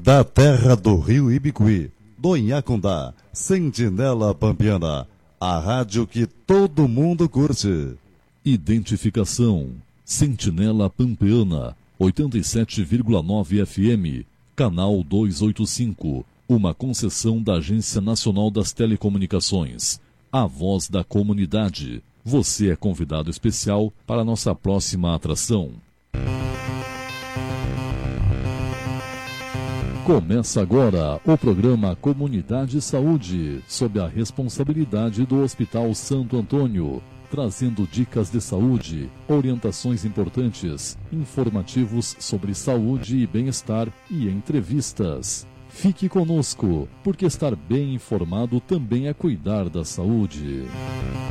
da terra do Rio Ibicuí, do Inhacundá, Sentinela Pampiana, a rádio que todo mundo curte. Identificação: Sentinela Pampiana, 87,9 FM, canal 285, uma concessão da Agência Nacional das Telecomunicações. A voz da comunidade. Você é convidado especial para a nossa próxima atração. Começa agora o programa Comunidade Saúde, sob a responsabilidade do Hospital Santo Antônio, trazendo dicas de saúde, orientações importantes, informativos sobre saúde e bem-estar e entrevistas. Fique conosco, porque estar bem informado também é cuidar da saúde.